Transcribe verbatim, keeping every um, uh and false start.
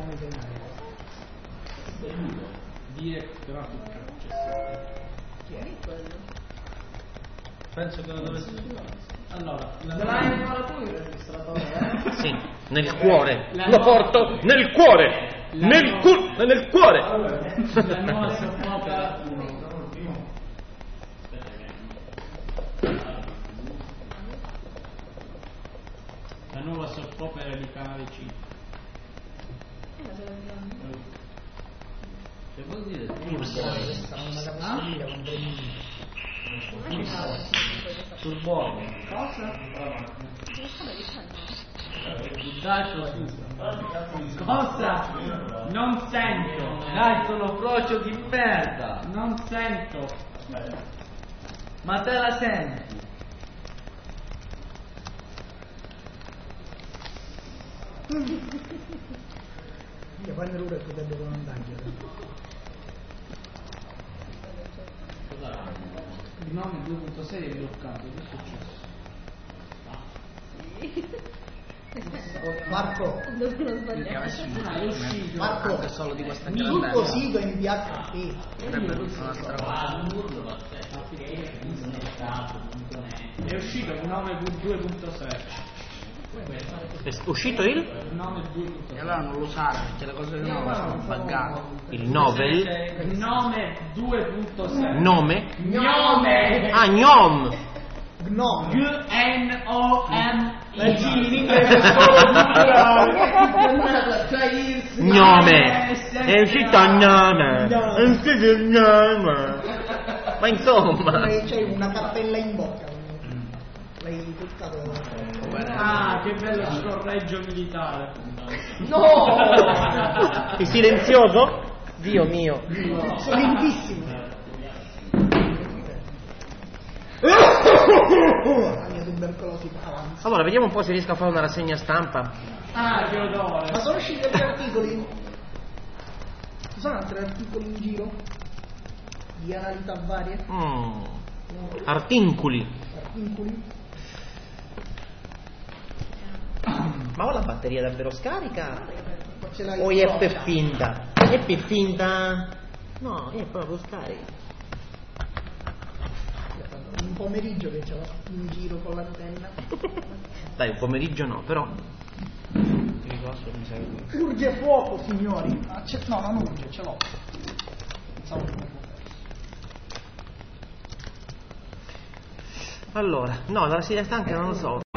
Direct Graphic Access. Chi è quello? Penso che lo dovessi. Allora, Ce l'hai ancora tu il registratore, eh? Sì, nel cuore. La Lo nuova- porto nel cuore. La Nel nuova- cuore. Nel cuore. la nuova soppopera. La nuova soppopera di Canale cinque. Che vuol dire? Sul buono. Cosa? Dai, cosa? Non sento. Dai, sono frocio di merda! Non sento. Ma te la senti? Io quando ero che devo andare. Il nome due punto sei è bloccato. Che è successo? Marco, Dove non sbagliare? Ah, è uscito. Marco, Anche solo di questa sul tuo sito in P H P È uscito il nove due punto sei. È uscito il? nove due punto sei. E allora non lo usare, perché le cose nuove sono buggate. Il novel? Il nome due punto sei. Nome? Gnome. Ah, gnom! Gnome. G N O M Leggini in I. inglese Gnome! È uscito il nome! È uscito il nome! Ma insomma! C'è una cappella in bocca. L'hai toccato. Ah, che bello scorreggio militare. No! È silenzioso? Dio mio! Sono lentissimo. La mia tubercolosi avanza. Allora, vediamo un po' se riesco a fare una rassegna stampa. Ah, che odore. Ma sono usciti altri articoli? Ci sono altri articoli in giro? Di analità varie? Mm. Artinculi. Articoli? Ma ho la batteria davvero scarica? Ce l'hai O in è bocca? per finta? È per finta? No, è proprio scarica. Un pomeriggio che c'era in giro con l'antenna. Dai, un pomeriggio no, però. Urge fuoco, signori. Ah, c'è- no, non urge, ce l'ho. Pensavo che non fosse. Allora, no, la rassegna stampa non lo so.